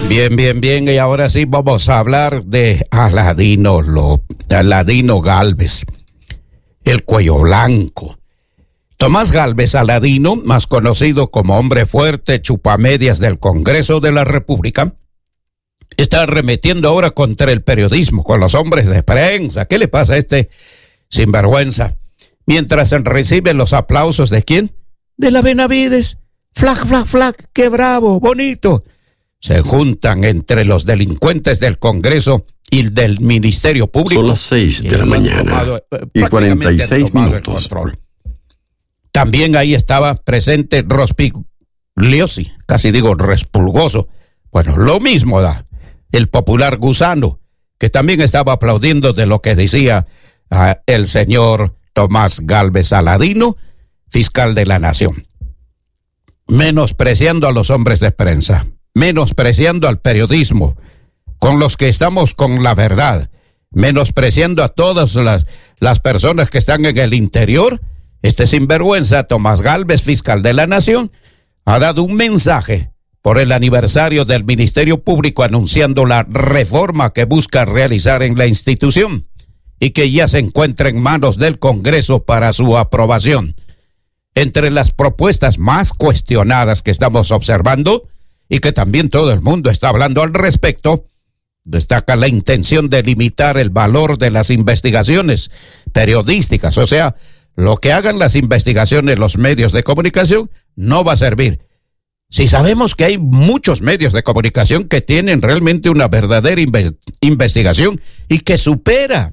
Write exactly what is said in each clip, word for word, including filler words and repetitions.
Bien, bien, bien. Y ahora sí vamos a hablar de Aladino, lo, Aladino Gálvez, el cuello blanco. Tomás Gálvez Aladino, más conocido como hombre fuerte, chupamedias del Congreso de la República, está arremetiendo ahora contra el periodismo, con los hombres de prensa. ¿Qué le pasa a este sinvergüenza? Mientras recibe los aplausos de ¿quién? De la Benavides. Flac, flac, flac, qué bravo, bonito. Se juntan entre los delincuentes del Congreso y del Ministerio Público. Son las seis de la mañana tomado, eh, y cuarenta y seis minutos. También ahí estaba presente Rospigliosi, casi digo Respulgoso. Bueno, lo mismo da el popular Gusano, que también estaba aplaudiendo de lo que decía uh, el señor Tomás Gálvez Aladino, fiscal de la Nación. Menospreciando a los hombres de prensa, menospreciando al periodismo, con los que estamos con la verdad, menospreciando a todas las, las personas que están en el interior. Este sinvergüenza, Tomás Gálvez, fiscal de la Nación, ha dado un mensaje por el aniversario del Ministerio Público anunciando la reforma que busca realizar en la institución y que ya se encuentra en manos del Congreso para su aprobación. Entre las propuestas más cuestionadas que estamos observando y que también todo el mundo está hablando al respecto, destaca la intención de limitar el valor de las investigaciones periodísticas. O sea, lo que hagan las investigaciones los medios de comunicación no va a servir. Si sabemos que hay muchos medios de comunicación que tienen realmente una verdadera inve- investigación y que supera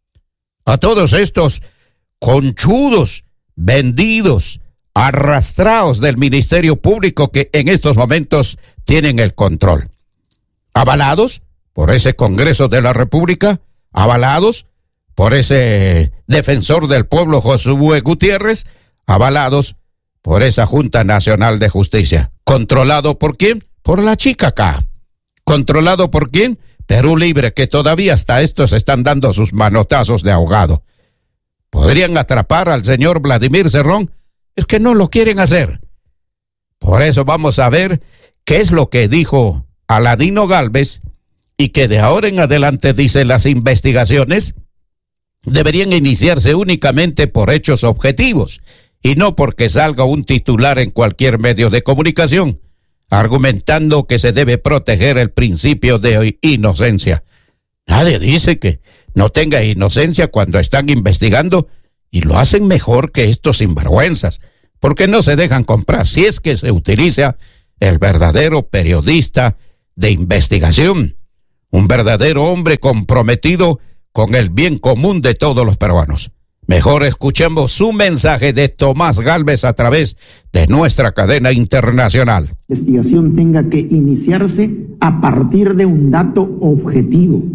a todos estos conchudos, vendidos, arrastrados del Ministerio Público que en estos momentos tienen el control. Avalados por ese Congreso de la República, avalados por ese defensor del pueblo Josué Gutiérrez, avalados por esa Junta Nacional de Justicia. ¿Controlado por quién? Por la chica acá. ¿Controlado por quién? Perú Libre, que todavía hasta estos están dando sus manotazos de ahogado. ¿Podrían atrapar al señor Vladimir Cerrón? Es que no lo quieren hacer. Por eso vamos a ver qué es lo que dijo Aladino Gálvez y que de ahora en adelante dice las investigaciones deberían iniciarse únicamente por hechos objetivos y no porque salga un titular en cualquier medio de comunicación argumentando que se debe proteger el principio de inocencia. Nadie dice que no tenga inocencia cuando están investigando y lo hacen mejor que estos sinvergüenzas, porque no se dejan comprar si es que se utiliza el verdadero periodista de investigación, un verdadero hombre comprometido con el bien común de todos los peruanos. Mejor escuchemos su mensaje de Tomás Gálvez a través de nuestra cadena internacional. La investigación tenga que iniciarse a partir de un dato objetivo.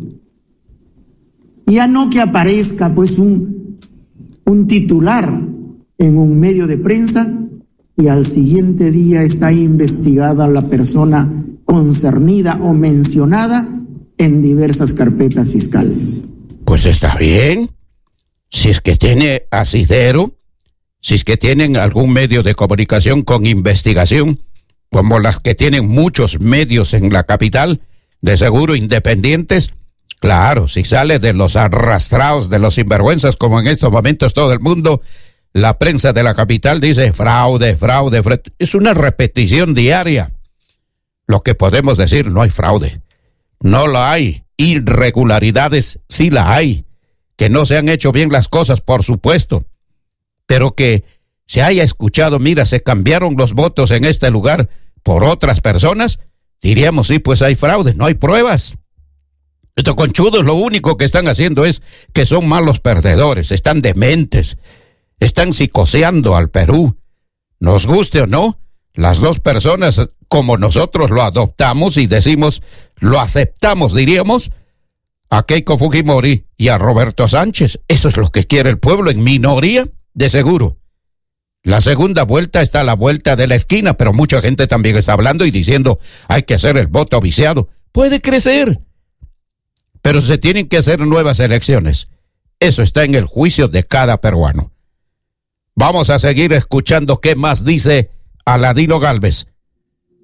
Ya no que aparezca pues un, un titular en un medio de prensa y al siguiente día está investigada la persona concernida o mencionada en diversas carpetas fiscales. Pues está bien. Si es que tiene asidero, si es que tienen algún medio de comunicación con investigación, como las que tienen muchos medios en la capital, de seguro independientes, claro, si sale de los arrastrados, de los sinvergüenzas, como en estos momentos todo el mundo, la prensa de la capital dice fraude, fraude, fraude. Es una repetición diaria. Lo que podemos decir, no hay fraude. No lo hay. Irregularidades sí la hay. Que no se han hecho bien las cosas, por supuesto. Pero que se haya escuchado, mira, se cambiaron los votos en este lugar por otras personas, diríamos, sí, pues hay fraude, no hay pruebas. Estos conchudos lo único que están haciendo es que son malos perdedores, están dementes, están psicoseando al Perú. Nos guste o no, las dos personas, como nosotros lo adoptamos y decimos, lo aceptamos, diríamos, a Keiko Fujimori y a Roberto Sánchez. Eso es lo que quiere el pueblo, en minoría, de seguro. La segunda vuelta está a la vuelta de la esquina, pero mucha gente también está hablando y diciendo hay que hacer el voto viciado. Puede crecer, pero se tienen que hacer nuevas elecciones. Eso está en el juicio de cada peruano. Vamos a seguir escuchando qué más dice Aladino Gálvez.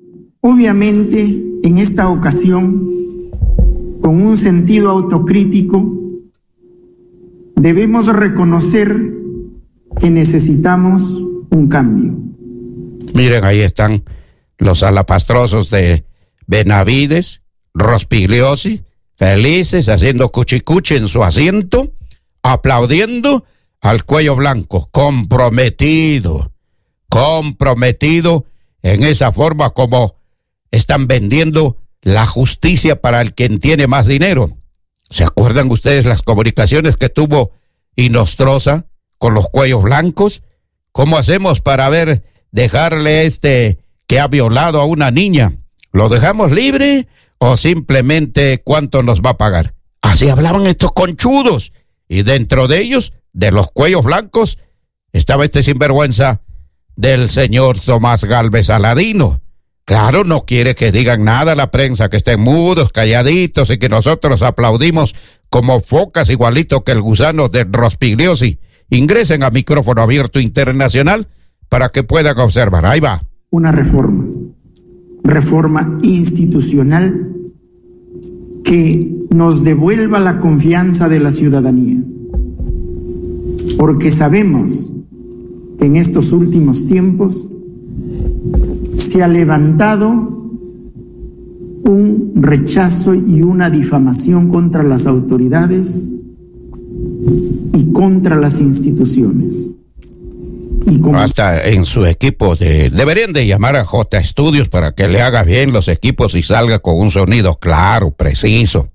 Obviamente, en esta ocasión, con un sentido autocrítico, debemos reconocer que necesitamos un cambio. Miren, ahí están los salapastrosos de Benavides, Rospigliosi, felices, haciendo cuchicuchi en su asiento, aplaudiendo al Cuello Blanco, comprometido, comprometido en esa forma como están vendiendo la justicia para el quien tiene más dinero. ¿Se acuerdan ustedes las comunicaciones que tuvo Inostroza con los Cuellos Blancos? ¿Cómo hacemos para ver, dejarle este que ha violado a una niña? ¿Lo dejamos libre o simplemente cuánto nos va a pagar? Así hablaban estos conchudos. Y dentro de ellos, de los Cuellos Blancos, estaba este sinvergüenza del señor Tomás Galvez Saladino. Claro, no quiere que digan nada la prensa, que estén mudos, calladitos y que nosotros aplaudimos como focas, igualito que el gusano de Rospigliosi. Ingresen a Micrófono Abierto Internacional para que puedan observar. Ahí va. Una reforma, reforma institucional que nos devuelva la confianza de la ciudadanía. Porque sabemos que en estos últimos tiempos se ha levantado un rechazo y una difamación contra las autoridades y contra las instituciones. Y como... Hasta en su equipo de, deberían de llamar a J Studios para que le haga bien los equipos y salga con un sonido claro, preciso.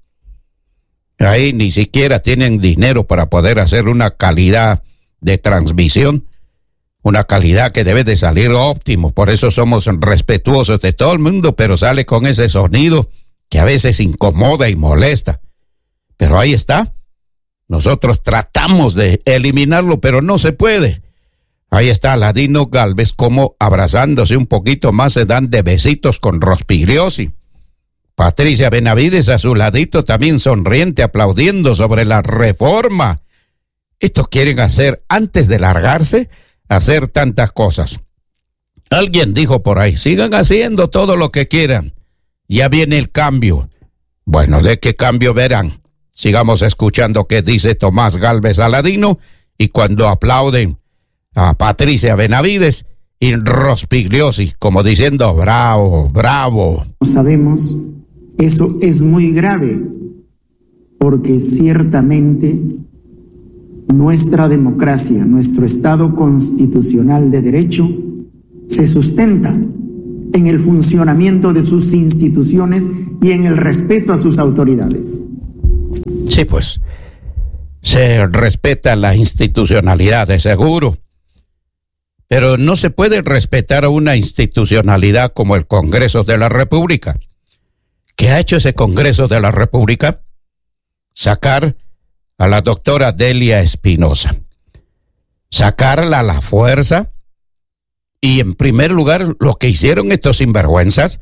Ahí ni siquiera tienen dinero para poder hacer una calidad de transmisión, una calidad que debe de salir óptimo. Por eso somos respetuosos de todo el mundo, pero sale con ese sonido que a veces incomoda y molesta. Pero ahí está. Nosotros tratamos de eliminarlo, pero no se puede. Ahí está Ladino Galvez como abrazándose un poquito más, se dan de besitos con Rospigliosi. Patricia Benavides a su ladito también sonriente, aplaudiendo sobre la reforma. Estos quieren hacer, antes de largarse, hacer tantas cosas. Alguien dijo por ahí, sigan haciendo todo lo que quieran. Ya viene el cambio. Bueno, ¿de qué cambio verán? Sigamos escuchando qué dice Tomás Galvez Saladino y cuando aplauden a Patricia Benavides y Rospigliosi, como diciendo, bravo, bravo. Sabemos, eso es muy grave, porque ciertamente nuestra democracia, nuestro Estado constitucional de derecho, se sustenta en el funcionamiento de sus instituciones y en el respeto a sus autoridades. Sí, pues, se respeta la institucionalidad, de seguro. Pero no se puede respetar a una institucionalidad como el Congreso de la República. ¿Qué ha hecho ese Congreso de la República? Sacar a la doctora Delia Espinosa. Sacarla a la fuerza. Y en primer lugar, lo que hicieron estos sinvergüenzas,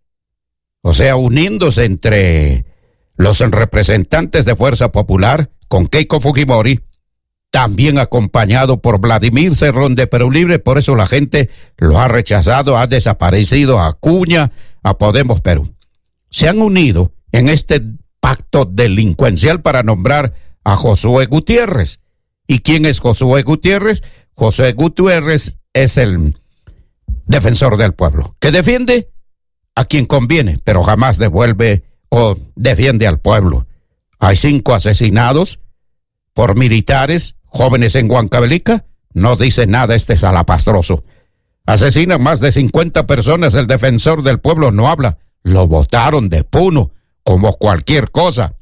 o sea, uniéndose entre los representantes de Fuerza Popular con Keiko Fujimori, también acompañado por Vladimir Cerrón de Perú Libre, por eso la gente lo ha rechazado, ha desaparecido a Acuña, a Podemos Perú. Se han unido en este pacto delincuencial para nombrar a Josué Gutiérrez. ¿Y quién es Josué Gutiérrez? Josué Gutiérrez es el defensor del pueblo, que defiende a quien conviene, pero jamás devuelve o defiende al pueblo. Hay cinco asesinados por militares jóvenes en Huancavelica, no dice nada este salapastroso. Asesinan más de cincuenta personas, el defensor del pueblo no habla, lo botaron de Puno, como cualquier cosa.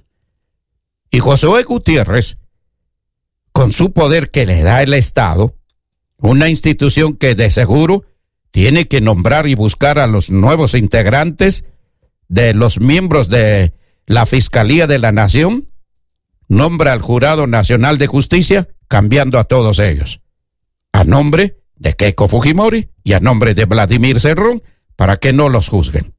Y Josué Gutiérrez, con su poder que le da el Estado, una institución que de seguro tiene que nombrar y buscar a los nuevos integrantes de los miembros de la Fiscalía de la Nación, nombra al Jurado Nacional de Justicia, cambiando a todos ellos, a nombre de Keiko Fujimori y a nombre de Vladimir Cerrón, para que no los juzguen.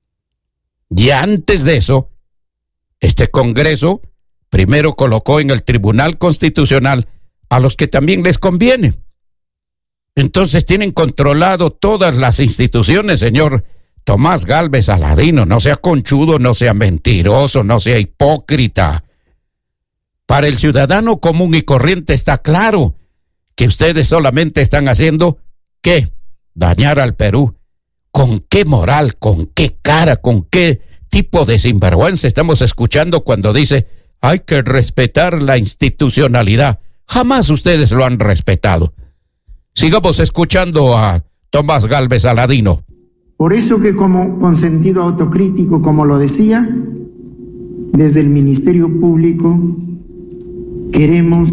Y antes de eso, este Congreso primero colocó en el Tribunal Constitucional a los que también les conviene. Entonces tienen controlado todas las instituciones, señor Tomás Gálvez Saladino, no sea conchudo, no sea mentiroso, no sea hipócrita. Para el ciudadano común y corriente está claro que ustedes solamente están haciendo, ¿qué? Dañar al Perú. ¿Con qué moral, con qué cara, con qué tipo de sinvergüenza estamos escuchando cuando dice hay que respetar la institucionalidad? Jamás ustedes lo han respetado. Sigamos escuchando a Tomás Gálvez Saladino. Por eso que como con sentido autocrítico, como lo decía, desde el Ministerio Público queremos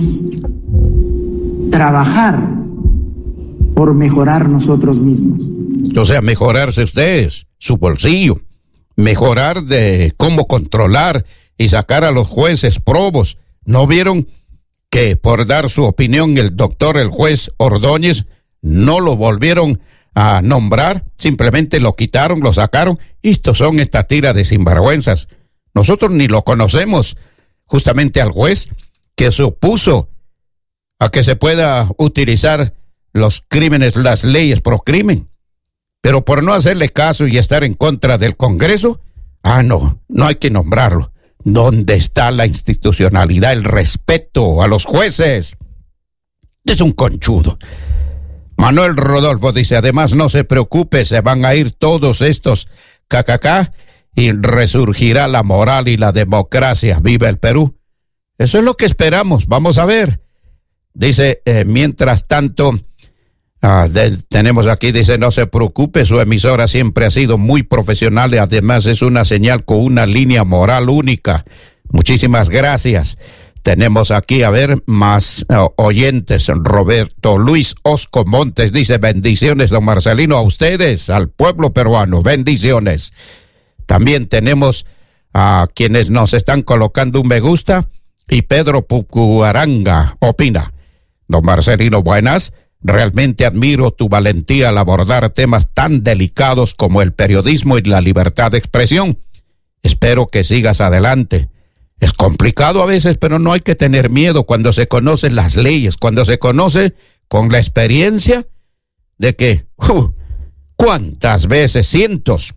trabajar por mejorar nosotros mismos. O sea, mejorarse ustedes, su bolsillo, mejorar de cómo controlar y sacar a los jueces probos. ¿No vieron que por dar su opinión el doctor, el juez Ordóñez, no lo volvieron a nombrar? Simplemente lo quitaron, lo sacaron. Estos son esta tira de sinvergüenzas. Nosotros ni lo conocemos, justamente al juez que se opuso a que se pueda utilizar los crímenes, las leyes pro crimen. Pero por no hacerle caso y estar en contra del Congreso, ah, no, no hay que nombrarlo. ¿Dónde está la institucionalidad, el respeto a los jueces? Es un conchudo. Manuel Rodolfo dice, además no se preocupe, se van a ir todos estos cacacá y resurgirá la moral y la democracia. ¡Viva el Perú! Eso es lo que esperamos, vamos a ver. Dice, eh, mientras tanto, ah, de, tenemos aquí, dice, no se preocupe, su emisora siempre ha sido muy profesional y además es una señal con una línea moral única. Muchísimas gracias. Tenemos aquí, a ver, más uh, oyentes. Roberto Luis Osco Montes dice, bendiciones, don Marcelino, a ustedes, al pueblo peruano, bendiciones. También tenemos a quienes nos están colocando un me gusta, y Pedro Pucuaranga opina, don Marcelino, buenas, realmente admiro tu valentía al abordar temas tan delicados como el periodismo y la libertad de expresión. Espero que sigas adelante. Es complicado a veces, pero no hay que tener miedo cuando se conocen las leyes, cuando se conoce con la experiencia de que, uh, cuántas veces, cientos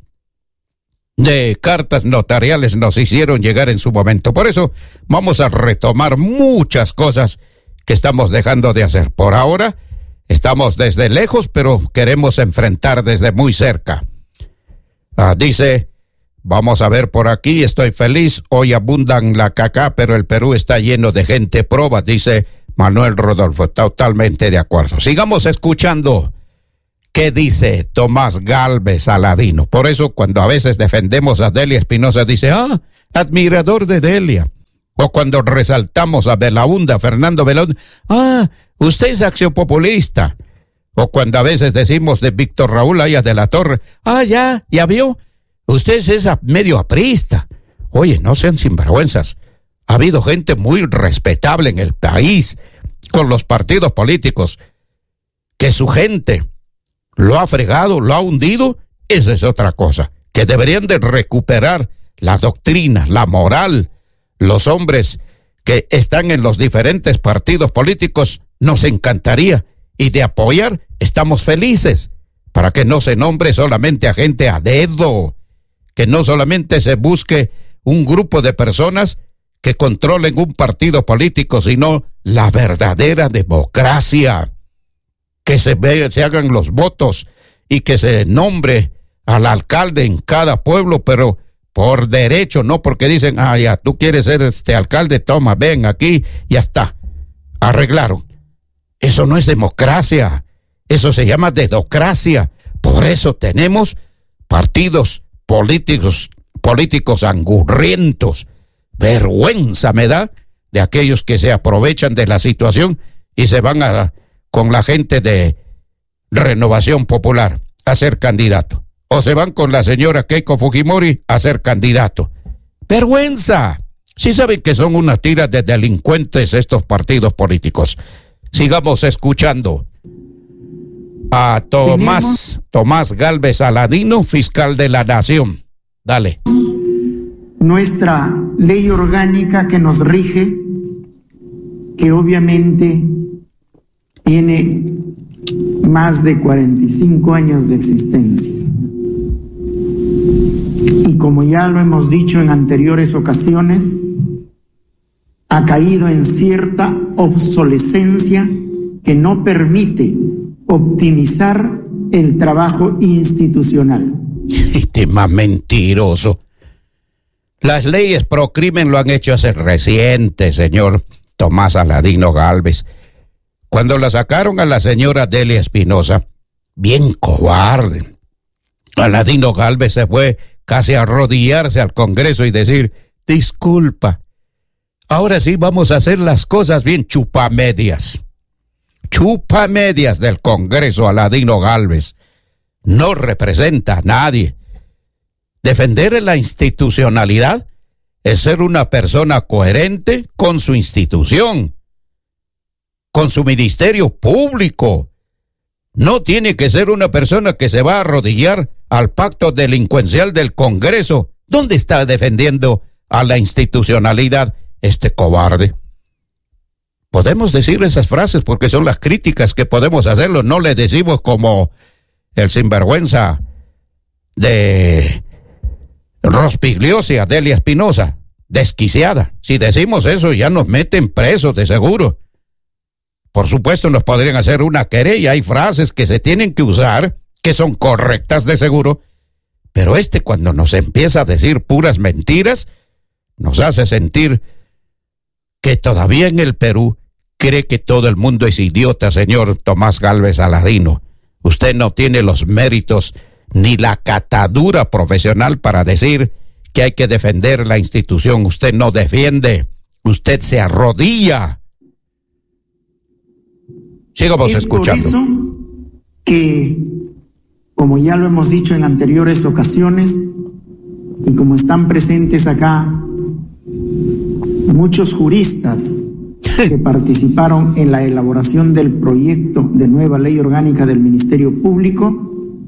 de cartas notariales nos hicieron llegar en su momento. Por eso vamos a retomar muchas cosas que estamos dejando de hacer. Por ahora estamos desde lejos, pero queremos enfrentar desde muy cerca. Ah, dice... Vamos a ver por aquí, estoy feliz, hoy abundan la caca, pero el Perú está lleno de gente proba, dice Manuel Rodolfo, totalmente de acuerdo. Sigamos escuchando qué dice Tomás Gálvez Saladino. Por eso cuando a veces defendemos a Delia Espinosa dice, ah, admirador de Delia. O cuando resaltamos a Belaúnde, a Fernando Belaúnde, ah, usted es acciopopulista. O cuando a veces decimos de Víctor Raúl Ayas de la Torre, ah, ya, ya vio. Usted es medio aprista. Oye, no sean sinvergüenzas. Ha habido gente muy respetable en el país con los partidos políticos que su gente lo ha fregado, lo ha hundido. Esa es otra cosa. Que deberían de recuperar la doctrina, la moral. Los hombres que están en los diferentes partidos políticos nos encantaría. Y de apoyar estamos felices. Para que no se nombre solamente a gente a dedo. Que no solamente se busque un grupo de personas que controlen un partido político, sino la verdadera democracia. Que se, ve, se hagan los votos y que se nombre al alcalde en cada pueblo, pero por derecho, no porque dicen, ah, ya, tú quieres ser este alcalde, toma, ven aquí, ya está. Arreglaron. Eso no es democracia, eso se llama dedocracia. Por eso tenemos partidos políticos, políticos angurrientos. Vergüenza me da de aquellos que se aprovechan de la situación y se van a, con la gente de Renovación Popular a ser candidato. O se van con la señora Keiko Fujimori a ser candidato. Vergüenza. Sí saben que son unas tiras de delincuentes estos partidos políticos. Sigamos escuchando a Tomás, Tomás Gálvez Saladino, fiscal de la Nación. Dale. Nuestra ley orgánica que nos rige, que obviamente tiene más de cuarenta y cinco años de existencia. y como ya lo hemos dicho en anteriores ocasiones, ha caído en cierta obsolescencia que no permite optimizar el trabajo institucional. Este más mentiroso. Las leyes pro crimen lo han hecho hace reciente, señor Tomás Aladino Gálvez. Cuando la sacaron a la señora Delia Espinosa, bien cobarde, Aladino Gálvez se fue casi a arrodillarse al Congreso y decir, disculpa, ahora sí vamos a hacer las cosas bien. Chupamedias. Chupamedias del Congreso, Aladino Gálvez. No representa a nadie. Defender la institucionalidad es ser una persona coherente con su institución, con su ministerio público. No tiene que ser una persona que se va a arrodillar al pacto delincuencial del Congreso. ¿Dónde está defendiendo a la institucionalidad este cobarde? Podemos decir esas frases porque son las críticas que podemos hacerlo. No le decimos como el sinvergüenza de Rospigliosi a Delia Espinosa, desquiciada. Si decimos eso ya nos meten presos de seguro. Por supuesto nos podrían hacer una querella. Hay frases que se tienen que usar que son correctas de seguro, pero este cuando nos empieza a decir puras mentiras nos hace sentir que todavía en el Perú cree que todo el mundo es idiota, señor Tomás Gálvez Aladino. Usted no tiene los méritos ni la catadura profesional para decir que hay que defender la institución. Usted no defiende, usted se arrodilla. Sigamos es escuchando. Por eso que, como ya lo hemos dicho en anteriores ocasiones, y como están presentes acá muchos juristas que participaron en la elaboración del proyecto de nueva ley orgánica del Ministerio Público,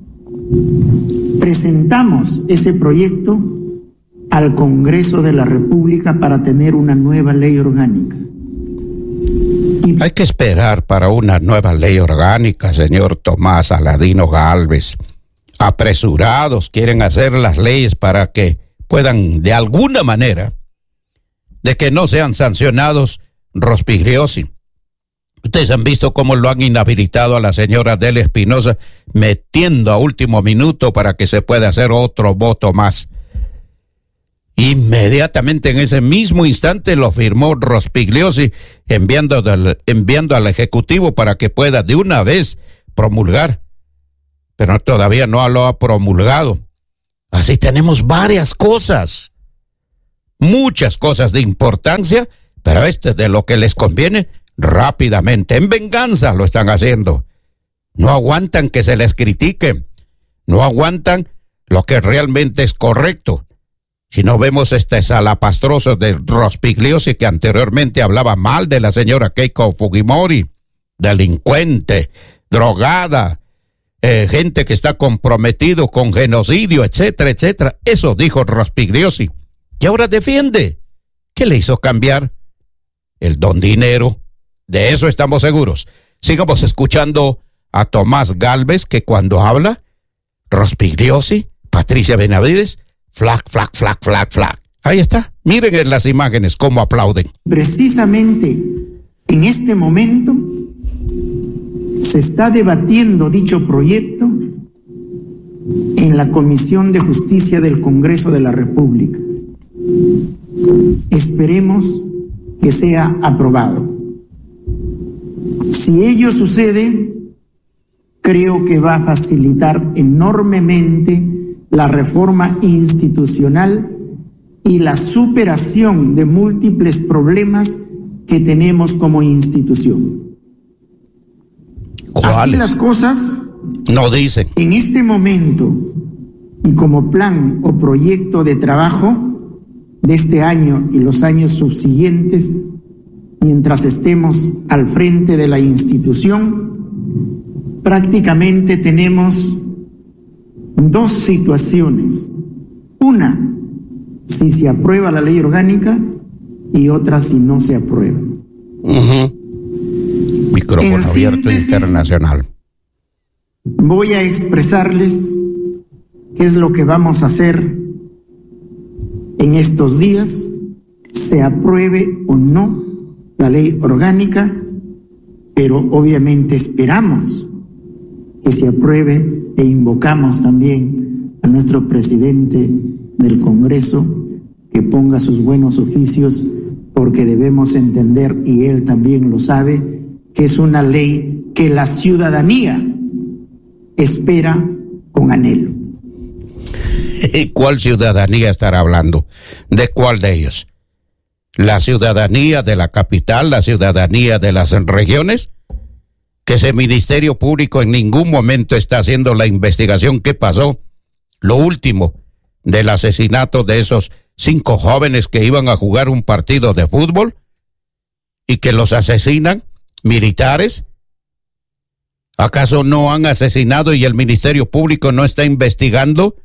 presentamos ese proyecto al Congreso de la República para tener una nueva ley orgánica. Y hay que esperar para una nueva ley orgánica, señor Tomás Aladino Gálvez. Apresurados quieren hacer las leyes para que puedan, de alguna manera, de que no sean sancionados Rospigliosi. Ustedes han visto cómo lo han inhabilitado a la señora Delia Espinosa, metiendo a último minuto para que se pueda hacer otro voto más. Inmediatamente en ese mismo instante lo firmó Rospigliosi, enviando, del, enviando al Ejecutivo para que pueda de una vez promulgar. Pero todavía no lo ha promulgado. Así tenemos varias cosas, muchas cosas de importancia, pero este de lo que les conviene, rápidamente, en venganza lo están haciendo. No aguantan que se les critique, no aguantan lo que realmente es correcto. Si no vemos este salapastroso de Rospigliosi que anteriormente hablaba mal de la señora Keiko Fujimori, delincuente, drogada, eh, gente que está comprometido con genocidio, etcétera, etcétera. Eso dijo Rospigliosi. Y ahora defiende. ¿Qué le hizo cambiar? El don dinero. De eso estamos seguros. Sigamos escuchando a Tomás Gálvez, que cuando habla, Rospigliosi, Patricia Benavides, flac, flac, flac, flac, flac. Ahí está. Miren en las imágenes cómo aplauden. Precisamente en este momento se está debatiendo dicho proyecto en la Comisión de Justicia del Congreso de la República. Esperemos que sea aprobado. Si ello sucede, creo que va a facilitar enormemente la reforma institucional y la superación de múltiples problemas que tenemos como institución. ¿Cuáles? Así las cosas, no dicen. En este momento y como plan o proyecto de trabajo de este año y los años subsiguientes, mientras estemos al frente de la institución, prácticamente tenemos dos situaciones. Una, si se aprueba la ley orgánica, y otra si no se aprueba. Uh-huh. Micrófono en abierto síntesis, internacional. Voy a expresarles qué es lo que vamos a hacer en estos días se apruebe o no la ley orgánica, pero obviamente esperamos que se apruebe e invocamos también a nuestro presidente del Congreso que ponga sus buenos oficios, porque debemos entender, y él también lo sabe, que es una ley que la ciudadanía espera con anhelo. ¿Cuál ciudadanía estará hablando? ¿De cuál de ellos? ¿La ciudadanía de la capital, la ciudadanía de las regiones? Que ese Ministerio Público en ningún momento está haciendo la investigación que pasó, lo último, del asesinato de esos cinco jóvenes que iban a jugar un partido de fútbol y que los asesinan militares. ¿Acaso no han asesinado y el Ministerio Público no está investigando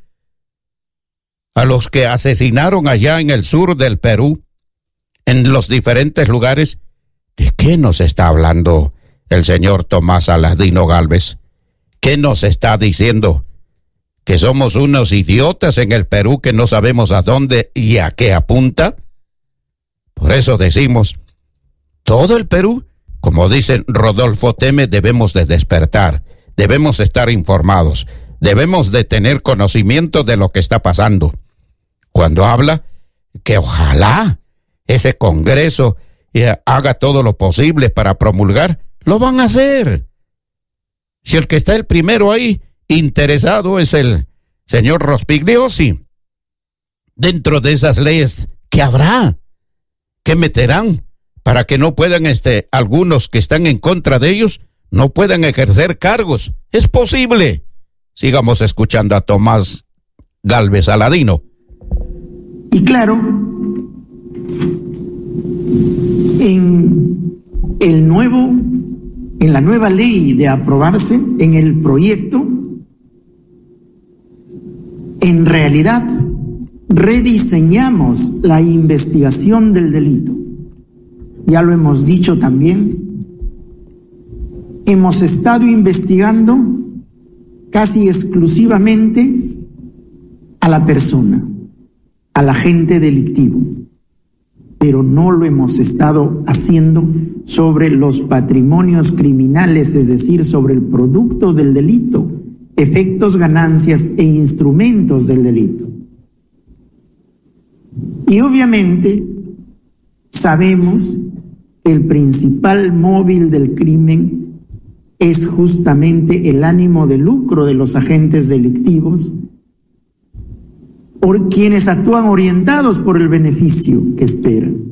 a los que asesinaron allá en el sur del Perú, en los diferentes lugares? ¿De qué nos está hablando el señor Tomás Saladino Gálvez? ¿Qué nos está diciendo? ¿Que somos unos idiotas en el Perú que no sabemos a dónde y a qué apunta? Por eso decimos, todo el Perú, como dice Rodolfo Teme, debemos de despertar, debemos estar informados, debemos de tener conocimiento de lo que está pasando. Cuando habla que ojalá ese Congreso eh, haga todo lo posible para promulgar, lo van a hacer. Si el que está el primero ahí interesado es el señor Rospigliosi, dentro de esas leyes que habrá, que meterán para que no puedan, este, algunos que están en contra de ellos, no puedan ejercer cargos. Es posible. Sigamos escuchando a Tomás Gálvez Saladino. Y claro, en el nuevo, en la nueva ley de aprobarse, en el proyecto, en realidad rediseñamos la investigación del delito. Ya lo hemos dicho también, hemos estado investigando casi exclusivamente a la persona, al agente delictivo, pero no lo hemos estado haciendo sobre los patrimonios criminales, es decir, sobre el producto del delito, efectos, ganancias e instrumentos del delito. Y obviamente sabemos que el principal móvil del crimen es justamente el ánimo de lucro de los agentes delictivos, por quienes actúan orientados por el beneficio que esperan.